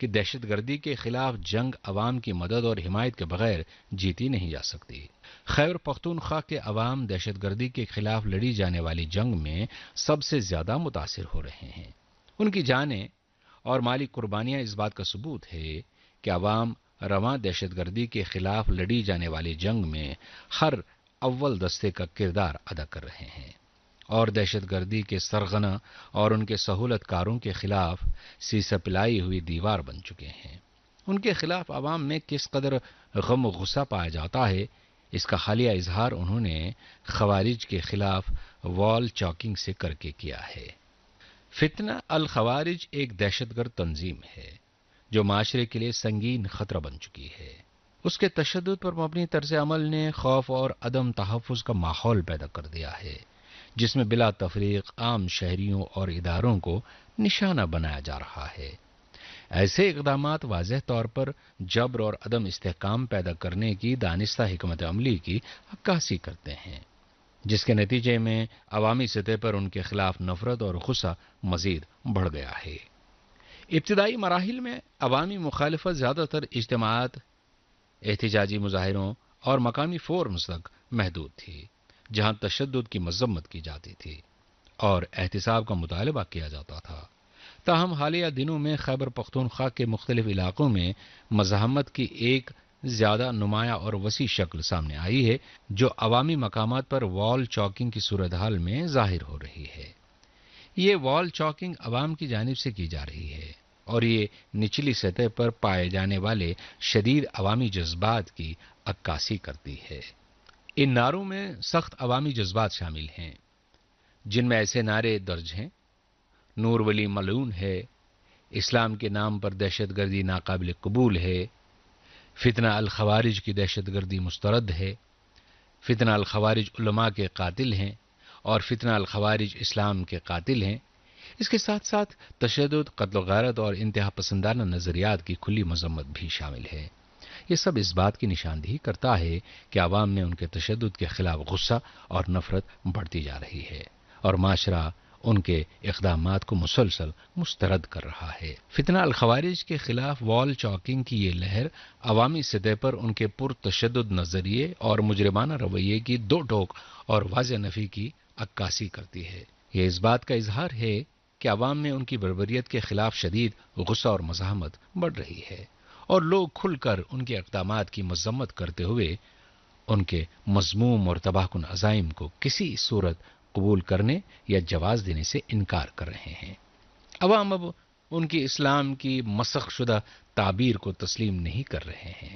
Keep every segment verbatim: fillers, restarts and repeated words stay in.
کہ دہشت گردی کے خلاف جنگ عوام کی مدد اور حمایت کے بغیر جیتی نہیں جا سکتی۔ خیبر پختونخوا کے عوام دہشت گردی کے خلاف لڑی جانے والی جنگ میں سب سے زیادہ متاثر ہو رہے ہیں۔ ان کی جانیں اور مالی قربانیاں اس بات کا ثبوت ہے کہ عوام رواں دہشت گردی کے خلاف لڑی جانے والی جنگ میں ہر اول دستے کا کردار ادا کر رہے ہیں اور دہشت گردی کے سرغنہ اور ان کے سہولت کاروں کے خلاف سیسہ پلائی ہوئی دیوار بن چکے ہیں۔ ان کے خلاف عوام میں کس قدر غم و غصہ پایا جاتا ہے، اس کا حالیہ اظہار انہوں نے خوارج کے خلاف وال چاکنگ سے کر کے کیا ہے۔ فتنہ الخوارج ایک دہشت گرد تنظیم ہے جو معاشرے کے لیے سنگین خطرہ بن چکی ہے۔ اس کے تشدد پر مبنی طرز عمل نے خوف اور عدم تحفظ کا ماحول پیدا کر دیا ہے، جس میں بلا تفریق عام شہریوں اور اداروں کو نشانہ بنایا جا رہا ہے۔ ایسے اقدامات واضح طور پر جبر اور عدم استحکام پیدا کرنے کی دانستہ حکمت عملی کی عکاسی کرتے ہیں، جس کے نتیجے میں عوامی سطح پر ان کے خلاف نفرت اور غصہ مزید بڑھ گیا ہے۔ ابتدائی مراحل میں عوامی مخالفت زیادہ تر اجتماعات، احتجاجی مظاہروں اور مقامی فورمز تک محدود تھی، جہاں تشدد کی مذمت کی جاتی تھی اور احتساب کا مطالبہ کیا جاتا تھا۔ تاہم حالیہ دنوں میں خیبر پختونخوا کے مختلف علاقوں میں مزاحمت کی ایک زیادہ نمایاں اور وسیع شکل سامنے آئی ہے، جو عوامی مقامات پر وال چاکنگ کی صورتحال میں ظاہر ہو رہی ہے۔ یہ وال چاکنگ عوام کی جانب سے کی جا رہی ہے اور یہ نچلی سطح پر پائے جانے والے شدید عوامی جذبات کی عکاسی کرتی ہے۔ ان نعروں میں سخت عوامی جذبات شامل ہیں، جن میں ایسے نعرے درج ہیں: نور ولی ملعون ہے، اسلام کے نام پر دہشت گردی ناقابل قبول ہے، فتنہ الخوارج کی دہشت گردی مسترد ہے، فتنہ الخوارج علماء کے قاتل ہیں اور فتنہ الخوارج اسلام کے قاتل ہیں۔ اس کے ساتھ ساتھ تشدد، قتل و غارت اور انتہا پسندانہ نظریات کی کھلی مذمت بھی شامل ہے۔ یہ سب اس بات کی نشاندہی کرتا ہے کہ عوام میں ان کے تشدد کے خلاف غصہ اور نفرت بڑھتی جا رہی ہے اور معاشرہ ان کے اقدامات کو مسلسل مسترد کر رہا ہے۔ فتنہ الخوارج کے خلاف وال چاکنگ کی یہ لہر عوامی سطح پر ان کے پرتشدد نظریے اور مجرمانہ رویے کی دو ٹوک اور واضح نفی کی عکاسی کرتی ہے۔ یہ اس بات کا اظہار ہے کہ عوام میں ان کی بربریت کے خلاف شدید غصہ اور مزاحمت بڑھ رہی ہے اور لوگ کھل کر ان کے اقدامات کی مذمت کرتے ہوئے ان کے مذموم اور تباہ کن عزائم کو کسی صورت قبول کرنے یا جواز دینے سے انکار کر رہے ہیں۔ عوام اب ان کی اسلام کی مسخ شدہ تعبیر کو تسلیم نہیں کر رہے ہیں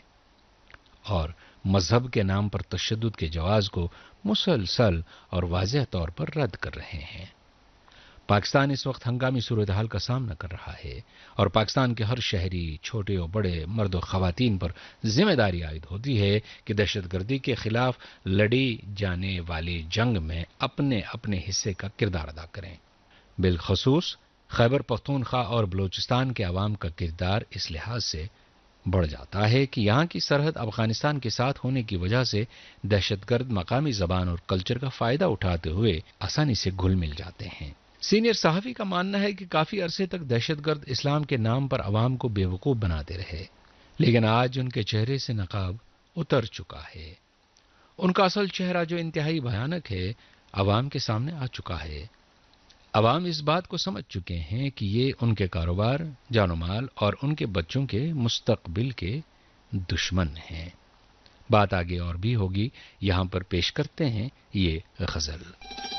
اور مذہب کے نام پر تشدد کے جواز کو مسلسل اور واضح طور پر رد کر رہے ہیں۔ پاکستان اس وقت ہنگامی صورتحال کا سامنا کر رہا ہے اور پاکستان کے ہر شہری، چھوٹے اور بڑے، مرد و خواتین پر ذمہ داری عائد ہوتی ہے کہ دہشت گردی کے خلاف لڑی جانے والی جنگ میں اپنے اپنے حصے کا کردار ادا کریں۔ بالخصوص خیبر پختونخوا اور بلوچستان کے عوام کا کردار اس لحاظ سے بڑھ جاتا ہے کہ یہاں کی سرحد افغانستان کے ساتھ ہونے کی وجہ سے دہشت گرد مقامی زبان اور کلچر کا فائدہ اٹھاتے ہوئے آسانی سے گھل مل جاتے ہیں۔ سینئر صحافی کا ماننا ہے کہ کافی عرصے تک دہشت گرد اسلام کے نام پر عوام کو بیوقوف بناتے رہے، لیکن آج ان کے چہرے سے نقاب اتر چکا ہے۔ ان کا اصل چہرہ جو انتہائی بھیانک ہے عوام کے سامنے آ چکا ہے۔ عوام اس بات کو سمجھ چکے ہیں کہ یہ ان کے کاروبار، جان و مال اور ان کے بچوں کے مستقبل کے دشمن ہیں۔ بات آگے اور بھی ہوگی، یہاں پر پیش کرتے ہیں یہ غزل۔